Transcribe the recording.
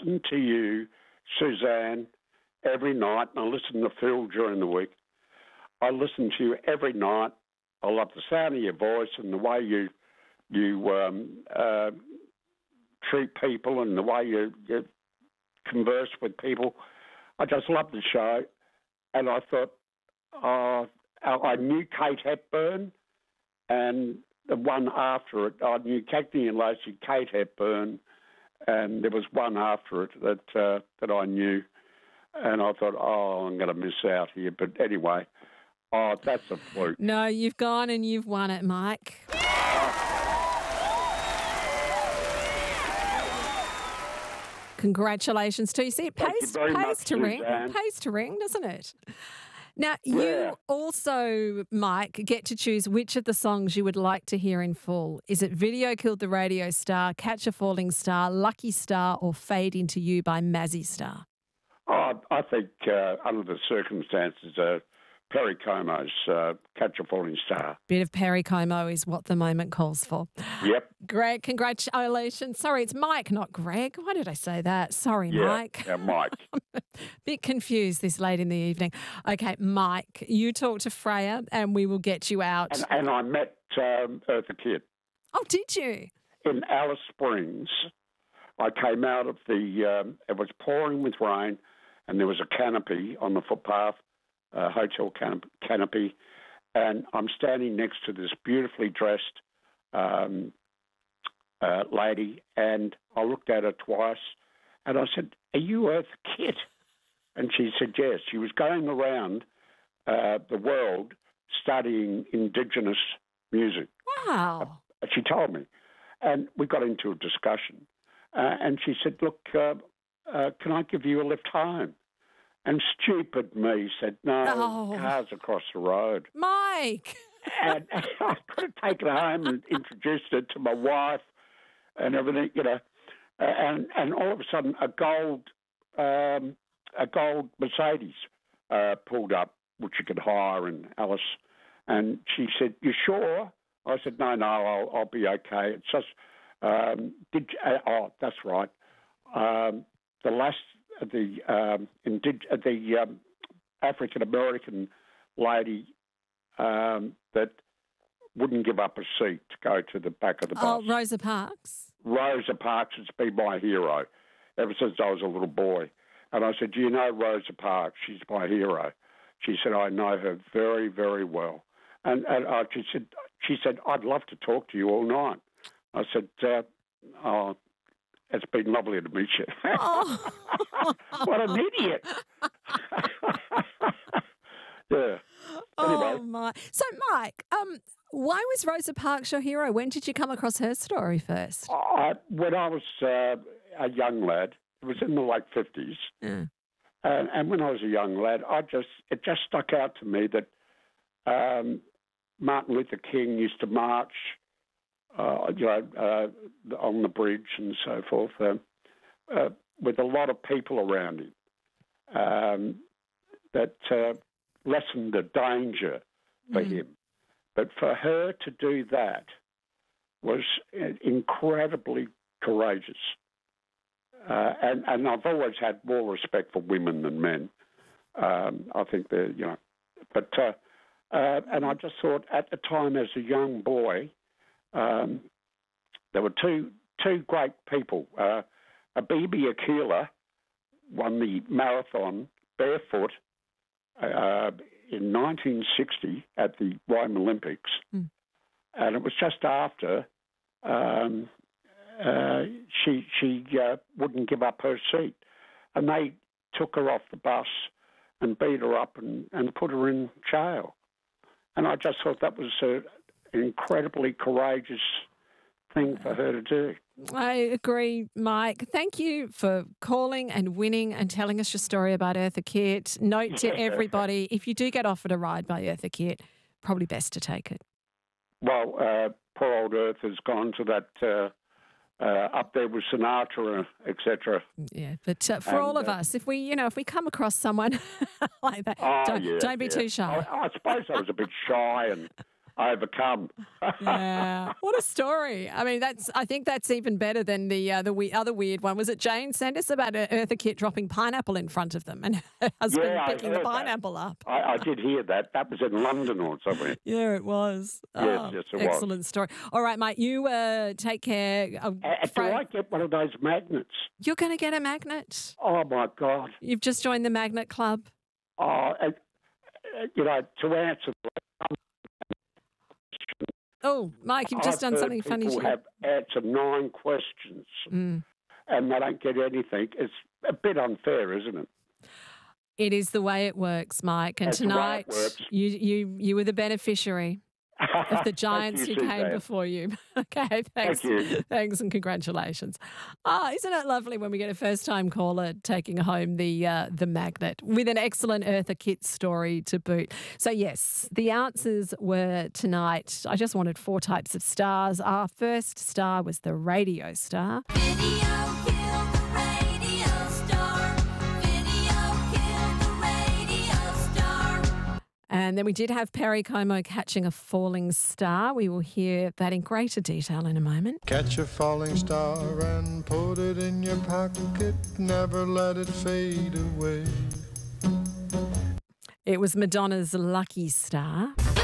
listen to you, Suzanne, every night, and I listen to Phil during the week. I listen to you every night. I love the sound of your voice and the way you treat people and the way you converse with people. I just love the show. And I thought, I knew Kate Hepburn, and the one after it, I knew Cagney and Lacey, Kate Hepburn, and there was one after it that I knew. And I thought, I'm going to miss out here. But anyway, that's a fluke. No, you've gone and you've won it, Mike. Congratulations to you. See, it pays to ring. It pays to ring, doesn't it? Now, you also, Mike, get to choose which of the songs you would like to hear in full. Is it Video Killed the Radio Star, Catch a Falling Star, Lucky Star, or Fade Into You by Mazzy Star? I think under the circumstances, Perry Como's Catch a Falling Star. Bit of Perry Como is what the moment calls for. Yep. Greg, congratulations. Sorry, it's Mike, not Greg. Why did I say that? Sorry, Mike. Yeah, Mike. I'm a bit confused this late in the evening. Okay, Mike, you talk to Freya and we will get you out. And I met Eartha Kitt. Oh, did you? In Alice Springs. I came out of it was pouring with rain, and there was a canopy on the footpath, hotel canopy, and I'm standing next to this beautifully dressed lady, and I looked at her twice, and I said, "Are you Eartha Kitt?" And she said, yes. She was going around the world studying Indigenous music. Wow. She told me, and we got into a discussion, and she said, look, can I give you a lift home? And stupid me said, no, cars across the road. Mike! And I could have taken her home and introduced her to my wife and everything, and all of a sudden a gold Mercedes pulled up, which you could hire in Alice. And she said, you sure? I said, no, I'll be okay. It's just, that's right. The African-American lady that wouldn't give up a seat to go to the back of the bus. Oh, Rosa Parks? Rosa Parks has been my hero ever since I was a little boy. And I said, do you know Rosa Parks? She's my hero. She said, I know her very, very well. And she said, I'd love to talk to you all night. I said, it's been lovely to meet you. Oh. What an idiot. Yeah. Anyway. Oh, my. So, Mike, why was Rosa Parks your hero? When did you come across her story first? When I was a young lad, it was in the late 50s. Yeah. And when I was a young lad, it just stuck out to me that Martin Luther King used to march, on the bridge and so forth, with a lot of people around him, that lessened the danger for him. But for her to do that was incredibly courageous. And I've always had more respect for women than men. I think they're, but and I just thought at the time as a young boy, there were two great people. Abebe Akila won the marathon barefoot in 1960 at the Rome Olympics, and it was just after she wouldn't give up her seat, and they took her off the bus and beat her up and put her in jail. And I just thought that was an incredibly courageous thing for her to do. I agree, Mike. Thank you for calling and winning and telling us your story about Eartha Kitt. Note to everybody, if you do get offered a ride by Eartha Kitt, probably best to take it. Well, poor old Eartha's gone to that up there with Sinatra, etc. Yeah, but for all of us, if we come across someone like that, don't be too shy. I suppose I was a bit shy and overcome. Yeah, what a story! I mean, I think that's even better than the other weird one. Was it Jane sent us about Eartha Kitt dropping pineapple in front of them and her husband picking the pineapple up? I did hear that. That was in London or somewhere. Yeah, it was. Yes, it was. Excellent story. All right, mate, you take care. Do I get one of those magnets? You're going to get a magnet. Oh, my God. You've just joined the Magnet Club. Oh, to answer Oh, Mike, you've just done something funny. People have answered 9 questions and they don't get anything. It's a bit unfair, isn't it? It is the way it works, Mike. And tonight, you were the beneficiary of the giants who came before you. Okay, thanks. Thank you. Thanks and congratulations. Isn't it lovely when we get a first-time caller taking home the magnet with an excellent Eartha Kitt story to boot? So, yes, the answers were tonight. I just wanted 4 types of stars. Our first star was the radio star. And then we did have Perry Como catching a falling star. We will hear that in greater detail in a moment. Catch a falling star and put it in your pocket. Never let it fade away. It was Madonna's Lucky Star.